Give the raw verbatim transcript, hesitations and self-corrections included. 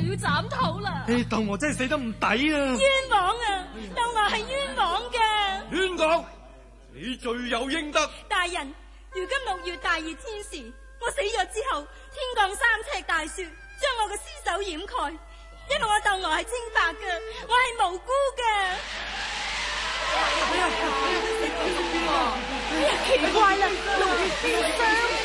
要斬頭啦！ 誒，竇娥真係死得唔抵啊！ 冤枉啊！竇娥係冤枉嘅。 亂講，你罪有應得。 大人，如今六月大熱天時，我死咗之後，天降三尺大雪，將我嘅屍首掩蓋。因為我竇娥係清白嘅，我係無辜嘅。哎呀，奇怪啦，六月變霜。